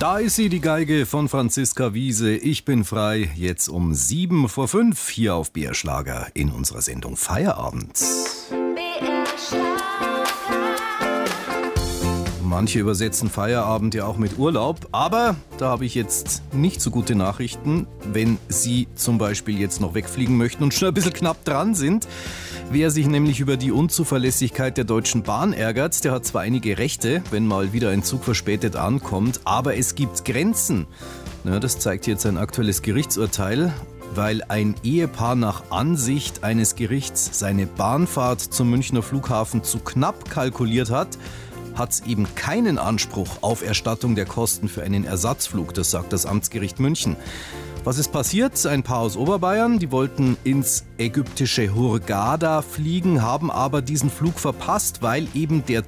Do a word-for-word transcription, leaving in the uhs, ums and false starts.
Da ist sie, die Geige von Franziska Wiese. Ich bin frei, jetzt um sieben vor fünf hier auf B R Schlager in unserer Sendung Feierabend. Manche übersetzen Feierabend ja auch mit Urlaub, aber da habe ich jetzt nicht so gute Nachrichten, wenn Sie zum Beispiel jetzt noch wegfliegen möchten und schon ein bisschen knapp dran sind. Wer sich nämlich über die Unzuverlässigkeit der Deutschen Bahn ärgert, der hat zwar einige Rechte, wenn mal wieder ein Zug verspätet ankommt, aber es gibt Grenzen. Ja, das zeigt jetzt ein aktuelles Gerichtsurteil. Weil ein Ehepaar nach Ansicht eines Gerichts seine Bahnfahrt zum Münchner Flughafen zu knapp kalkuliert hat, hat es eben keinen Anspruch auf Erstattung der Kosten für einen Ersatzflug, das sagt das Amtsgericht München. Was ist passiert? Ein Paar aus Oberbayern, die wollten ins ägyptische Hurghada fliegen, haben aber diesen Flug verpasst, weil eben der